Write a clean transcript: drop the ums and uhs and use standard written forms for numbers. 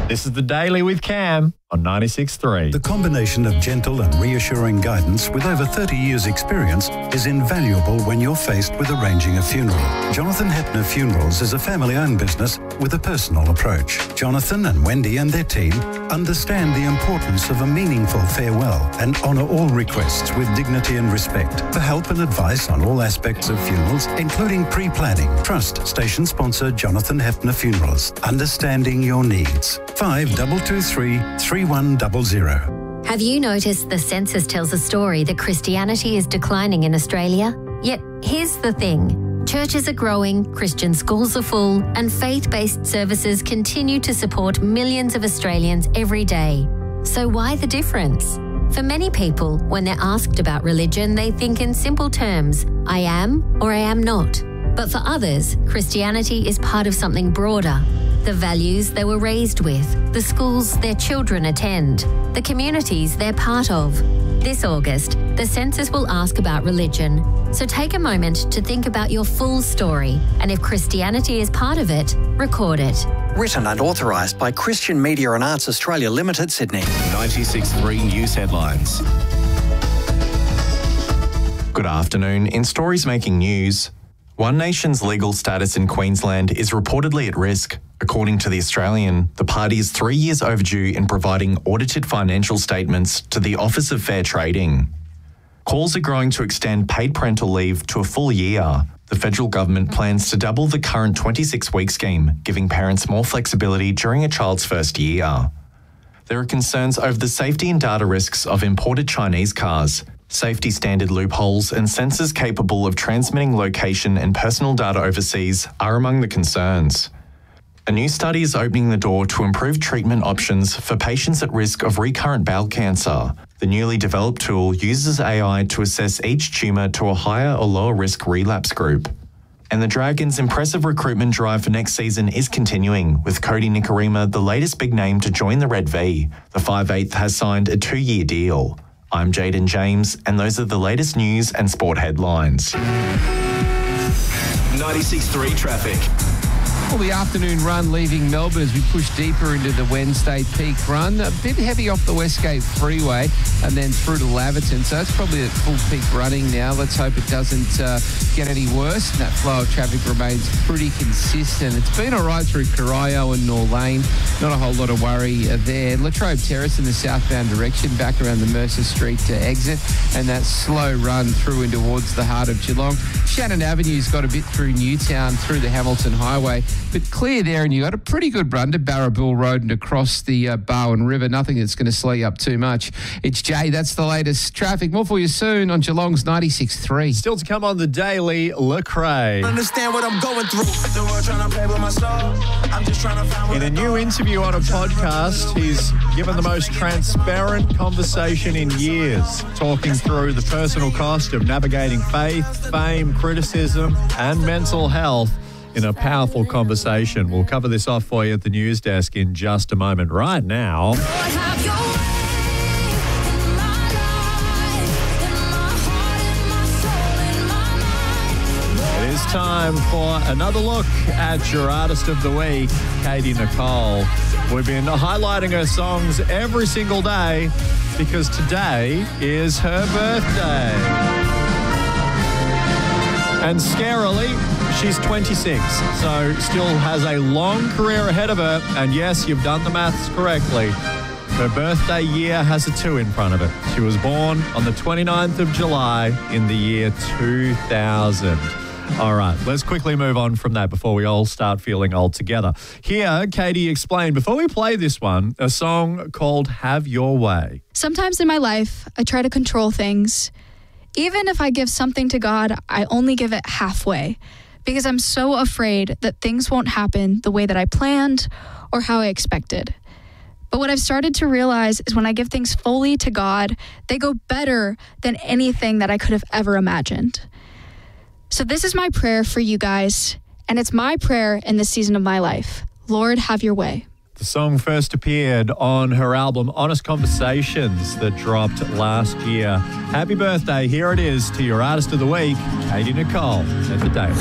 This is The Daily with Cam on 96.3. The combination of gentle and reassuring guidance with over 30 years' experience is invaluable when you're faced with arranging a funeral. Jonathan Hepner Funerals is a family-owned business with a personal approach. Jonathan and Wendy and their team understand the importance of a meaningful farewell and honour all requests with dignity and respect. For help and advice on all aspects of funerals, including pre-planning, trust station sponsor Jonathan Hepner Funerals. Understanding your needs. 5223 3100. Have you noticed the census tells a story that Christianity is declining in Australia? Yet, here's the thing. Churches are growing, Christian schools are full, and faith-based services continue to support millions of Australians every day. So why the difference? For many people, when they're asked about religion, they think in simple terms, I am or I am not. But for others, Christianity is part of something broader. The values they were raised with, the schools their children attend, the communities they're part of. This August, the census will ask about religion. So take a moment to think about your full story, and if Christianity is part of it, record it. Written and authorised by Christian Media and Arts Australia Limited, Sydney. 96.3 News Headlines. Good afternoon. In stories making news, One Nation's legal status in Queensland is reportedly at risk. According to The Australian, the party is 3 years overdue in providing audited financial statements to the Office of Fair Trading. Calls are growing to extend paid parental leave to a full year. The federal government plans to double the current 26-week scheme, giving parents more flexibility during a child's first year. There are concerns over the safety and data risks of imported Chinese cars. Safety standard loopholes and sensors capable of transmitting location and personal data overseas are among the concerns. A new study is opening the door to improve treatment options for patients at risk of recurrent bowel cancer. The newly developed tool uses AI to assess each tumour to a higher or lower risk relapse group. And the Dragons' impressive recruitment drive for next season is continuing, with Cody Nikorima the latest big name to join the Red V. The 5'8" has signed a 2-year deal. I'm Jaden James, and those are the latest news and sport headlines. 96.3 traffic. Well, the afternoon run leaving Melbourne as we push deeper into the Wednesday peak run. A bit heavy off the Westgate Freeway and then through to Laverton. So it's probably at full peak running now. Let's hope it doesn't get any worse. And that flow of traffic remains pretty consistent. It's been all right through Corio and Norlane. Not a whole lot of worry there. Latrobe Terrace in the southbound direction, back around the Mercer Street exit. And that slow run through and towards the heart of Geelong. Shannon Avenue's got a bit through Newtown, through the Hamilton Highway. But clear there, and you got a pretty good run to Barrabool Road and across the Barwon River. Nothing that's going to slow you up too much. It's Jay. That's the latest traffic. More for you soon on Geelong's 96.3. Still to come on The Daily, Lecrae. Understand what I'm going through. The world trying to play with my soul. I'm just trying to find In a new interview on a podcast, he's given the most transparent conversation in years, talking through the personal cost of navigating faith, fame, criticism, and mental health in a powerful conversation. We'll cover this off for you at the news desk in just a moment. Right now, it is time for another look at your Artist of the Week, Katie Nicole. We've been highlighting her songs every single day because today is her birthday. And scarily, she's 26, so still has a long career ahead of her. And yes, you've done the maths correctly. Her birthday year has a 2 in front of it. She was born on the 29th of July in the year 2000. All right, let's quickly move on from that before we all start feeling old together. Here, Katie explained, before we play this one, a song called Have Your Way. Sometimes in my life, I try to control things. Even if I give something to God, I only give it halfway because I'm so afraid that things won't happen the way that I planned or how I expected. But what I've started to realize is when I give things fully to God, they go better than anything that I could have ever imagined. So this is my prayer for you guys, and it's my prayer in this season of my life. Lord, have your way. The song first appeared on her album Honest Conversations that dropped last year. Happy birthday. Here it is to your Artist of the Week, Katie Nicole at The Daily.